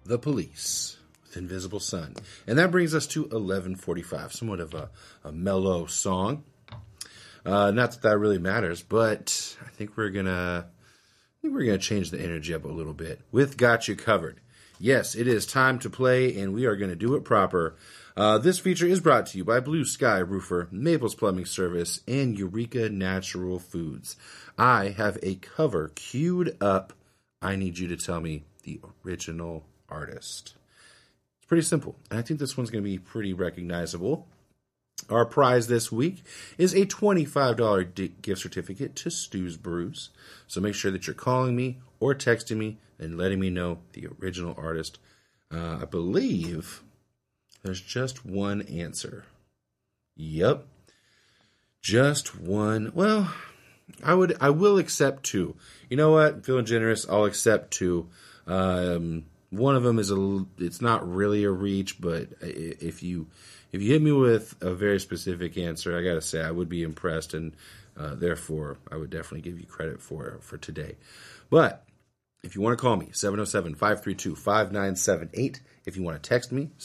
The Police with Invisible Sun. And that brings us to 11:45, somewhat of a mellow song. Not that really matters, but I think we're gonna change the energy up a little bit with Got You Covered. Yes, it is time to play, and we are going to do it proper. This feature is brought to you by Blue Sky Roofer, Maples Plumbing Service, and Eureka Natural Foods. I have a cover queued up. I need you to tell me the original artist. It's pretty simple, and I think this one's going to be pretty recognizable. Our prize this week is a $25 gift certificate to Stu's Brews. So make sure that you're calling me or texting me and letting me know the original artist. I believe there's just one answer. Yep. Just one. Well, I will accept two. You know what? I'm feeling generous. I'll accept two. One of them it's not really a reach, but if you hit me with a very specific answer, I gotta say I would be impressed, and therefore I would definitely give you credit for today. But if you want to call me, 707-532-5978. If you want to text me,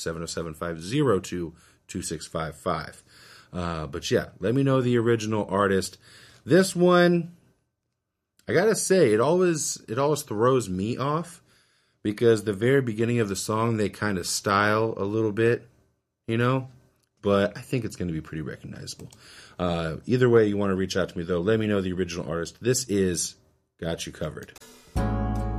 707-502-2655. But yeah, let me know the original artist. This one, I gotta say, it always throws me off because the very beginning of the song they kind of style a little bit, you know. But I think it's going to be pretty recognizable. Either way you want to reach out to me, though, let me know the original artist. This is Got You Covered.